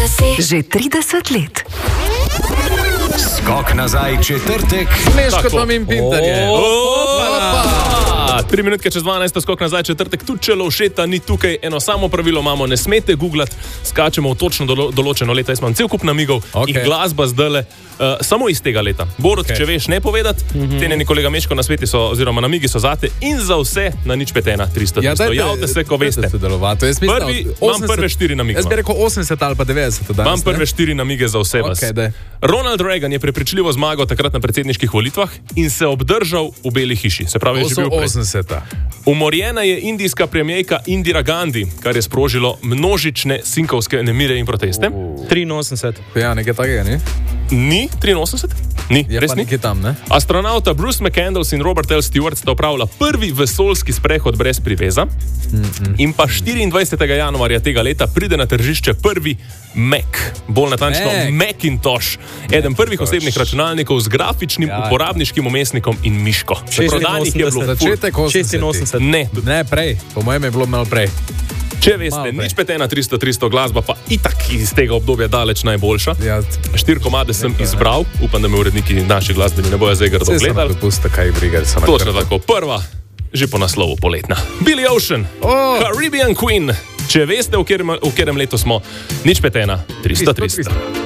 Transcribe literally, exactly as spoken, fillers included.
Že trideset let. Skok nazaj četrtek. Meško tam in pintarje. Tri minutke čez dvanajst, skok nazaj četrtek, tudi če Lovšeta ni tukaj, eno samo pravilo imamo, ne smete googlati, skačemo v točno dolo, določeno leto. Jaz imam cel kup namigov okay. In glasba zdajle uh, samo iz tega leta. Borut, okay. Če veš ne povedati, mm-hmm. Tenjeni kolega Meško na sveti so, oziroma namigi so zate in za vse na nič pet ena tristo. Ja, javite se, ko veste. Prvi, imam prve štiri namige. Jaz bi rekel osemdeset ali pa devetdeset. Danes, imam prve štiri namige za vse vas. Okay, Ronald Reagan je prepričljivo zmagal takrat na predsedniških volitvah in se obdržal v Beli hiši. Se pravi, je že bil osemdeseta. Umorjena je indijska premijerka Indira Gandhi, kar je sprožilo množične sinkovske nemire in proteste. Uh. triinosemdeset. Ja, nekaj takega, ni? Ni triinosemdeset? Ni, je res ni. Tam, ne? Astronauta Bruce McCandless in Robert L. Stewart sta opravila prvi vesoljski sprehod brez priveza. Mm-mm. In pa štiriindvajsetega januarja tega leta pride na tržišče prvi Mac, bolj natančno Mac. Macintosh, eden prvih osebnih računalnikov z grafičnim ja, uporabniškim umestnikom in miško. Prodanih je bilo začetek šestinosemdeset. Ne, ne, prej. Po mojem je bilo malo prej. Če veste, nič pet ena tristo tristo glasba pa itak iz tega obdobja daleč najboljša. Ja. Štiri komade sem izbral, upam, da me uredniki naši glasbeni ne bojo zdaj grdo gledali. Pusta, kaj briga, točno tako, prva, že po naslovu poletna. Billy Ocean, oh. Caribbean Queen. Če veste, v katerem letu smo, nič pet ena tristo tristo.